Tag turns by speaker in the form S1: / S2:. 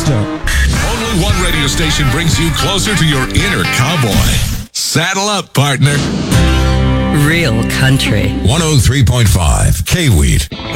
S1: Fiesta.
S2: Only one radio station brings you closer to your inner cowboy. Saddle up, partner.
S3: Real country.
S2: 103.5 K-Wheat.